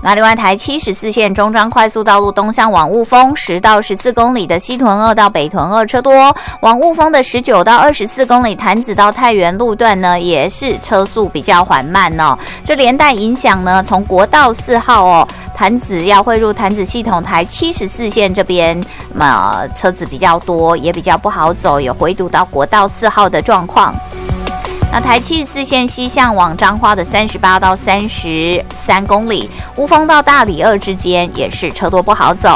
那另外台74线中彰快速道路东向往雾峰10到14公里的西屯2到北屯2车多，往雾峰的19到24公里潭子到太原路段呢也是车速比较缓慢哦。这连带影响呢，从国道4号哦，潭子要汇入潭子系统台74线这边，车子比较多，也比较不好走，有回堵到国道4号的状况。那台74线西向往彰化的38到33公里，乌峰到大里2之间也是车多不好走。